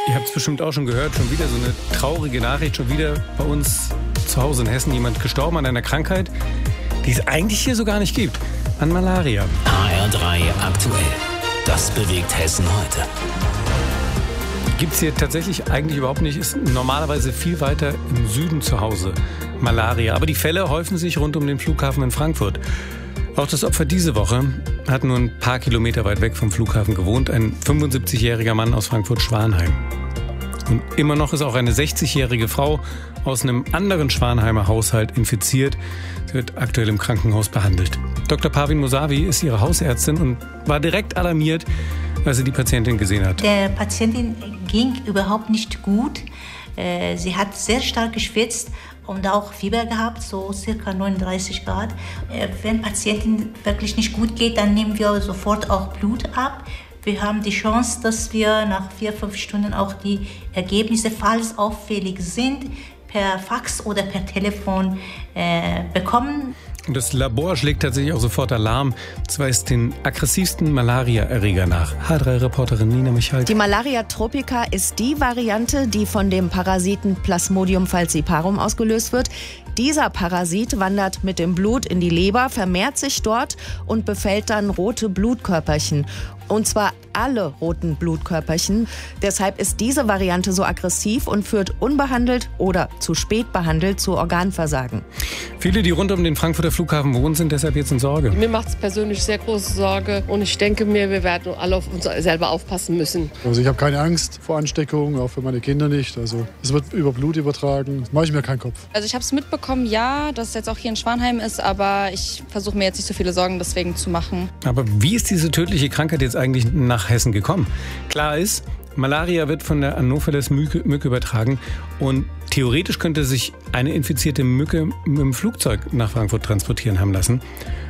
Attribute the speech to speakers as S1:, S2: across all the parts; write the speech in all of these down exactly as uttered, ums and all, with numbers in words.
S1: Ihr habt es bestimmt auch schon gehört, schon wieder so eine traurige Nachricht, schon wieder bei uns zu Hause in Hessen jemand gestorben an einer Krankheit, die es eigentlich hier so gar nicht gibt, an Malaria.
S2: H R drei aktuell. Das bewegt Hessen heute.
S1: Gibt es hier tatsächlich eigentlich überhaupt nicht, ist normalerweise viel weiter im Süden zu Hause, Malaria. Aber die Fälle häufen sich rund um den Flughafen in Frankfurt. Auch das Opfer diese Woche hat nur ein paar Kilometer weit weg vom Flughafen gewohnt, ein fünfundsiebzigjähriger Mann aus Frankfurt-Schwanheim. Und immer noch ist auch eine sechzigjährige Frau aus einem anderen Schwanheimer Haushalt infiziert. Sie wird aktuell im Krankenhaus behandelt. Doktor Parvin Mousavi ist ihre Hausärztin und war direkt alarmiert, als sie die Patientin gesehen hat.
S3: Der Patientin ging überhaupt nicht gut. Sie hat sehr stark geschwitzt und auch Fieber gehabt, so circa neununddreißig Grad. Wenn Patientin wirklich nicht gut geht, dann nehmen wir sofort auch Blut ab. Wir haben die Chance, dass wir nach vier, fünf Stunden auch die Ergebnisse, falls auffällig sind, per Fax oder per Telefon äh, bekommen.
S1: Und das Labor schlägt tatsächlich auch sofort Alarm. Es weist den aggressivsten Malaria-Erreger nach. H drei Reporterin Nina Michal.
S4: Die Malaria tropica ist die Variante, die von dem Parasiten Plasmodium falciparum ausgelöst wird. Dieser Parasit wandert mit dem Blut in die Leber, vermehrt sich dort und befällt dann rote Blutkörperchen. Und zwar alle roten Blutkörperchen. Deshalb ist diese Variante so aggressiv und führt unbehandelt oder zu spät behandelt zu Organversagen.
S1: Viele, die rund um den Frankfurter Flughafen wohnen, sind deshalb jetzt in Sorge.
S5: Mir macht es persönlich sehr große Sorge und ich denke mir, wir werden alle auf uns selber aufpassen müssen.
S6: Also ich habe keine Angst vor Ansteckung, auch für meine Kinder nicht. Also es wird über Blut übertragen, mache ich mir keinen Kopf.
S7: Also ich habe es mitbekommen, ja, dass es jetzt auch hier in Schwanheim ist, aber ich versuche mir jetzt nicht so viele Sorgen deswegen zu machen.
S1: Aber wie ist diese tödliche Krankheit jetzt eigentlich nach Hessen gekommen? Klar ist, Malaria wird von der Anopheles-Mücke Mücke übertragen und theoretisch könnte sich eine infizierte Mücke mit dem Flugzeug nach Frankfurt transportieren haben lassen.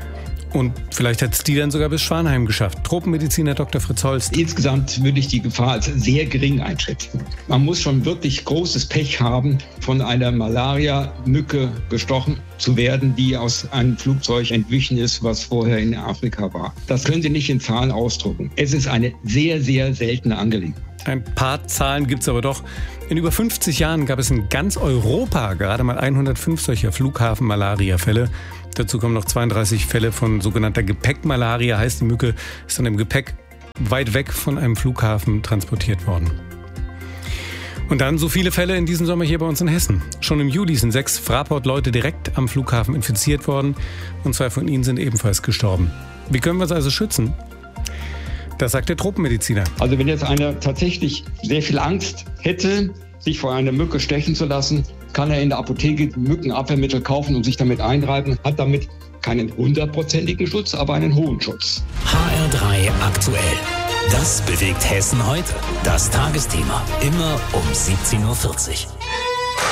S1: Und vielleicht hat es die dann sogar bis Schwanheim geschafft. Tropenmediziner Doktor Fritz Holst.
S8: Insgesamt würde ich die Gefahr als sehr gering einschätzen. Man muss schon wirklich großes Pech haben, von einer Malaria-Mücke gestochen zu werden, die aus einem Flugzeug entwichen ist, was vorher in Afrika war. Das können Sie nicht in Zahlen ausdrücken. Es ist eine sehr, sehr seltene Angelegenheit.
S1: Ein paar Zahlen gibt es aber doch. In über fünfzig Jahren gab es in ganz Europa gerade mal hundertfünf solcher Flughafen-Malaria-Fälle. Dazu kommen noch zweiunddreißig Fälle von sogenannter Gepäckmalaria. Heißt, die Mücke ist dann im Gepäck weit weg von einem Flughafen transportiert worden. Und dann so viele Fälle in diesem Sommer hier bei uns in Hessen. Schon im Juli sind sechs Fraport-Leute direkt am Flughafen infiziert worden und zwei von ihnen sind ebenfalls gestorben. Wie können wir uns also schützen? Das sagt der Tropenmediziner.
S8: Also wenn jetzt einer tatsächlich sehr viel Angst hätte, sich vor einer Mücke stechen zu lassen, kann er in der Apotheke Mückenabwehrmittel kaufen und sich damit einreiben. Hat damit keinen hundertprozentigen Schutz, aber einen hohen Schutz.
S2: H R drei aktuell. Das bewegt Hessen heute. Das Tagesthema. Immer um siebzehn Uhr vierzig.